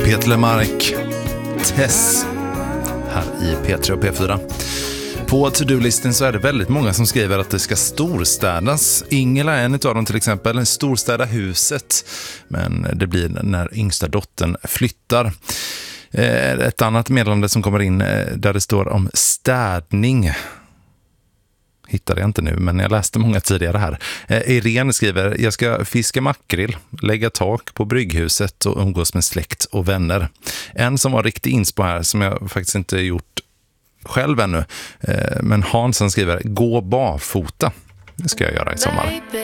Peter Lemark, Tess, här i P3 och P4. På to-do-listen så är det väldigt många som skriver att det ska storstädas. Ingela är en av dem till exempel, storstäda huset. Men det blir när yngsta dottern flyttar. Ett annat meddelande som kommer in där det står om städning hittade jag inte nu, men jag läste många tidigare här. Irene skriver, jag ska fiska makrill, lägga tak på brygghuset och umgås med släkt och vänner. En som var riktigt inspo här, som jag faktiskt inte gjort själv ännu, men Hansson skriver, gå barfota. Det ska jag göra i sommar.